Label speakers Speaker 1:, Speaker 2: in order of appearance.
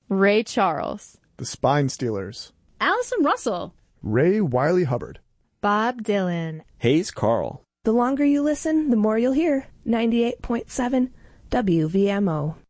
Speaker 1: Ray Charles,
Speaker 2: The Spine Stealers,
Speaker 3: Allison Russell,
Speaker 2: Ray Wiley Hubbard,
Speaker 1: Bob Dylan,
Speaker 4: Hayes Carl.
Speaker 5: The longer you listen, the more you'll hear. 98.7 WVMO.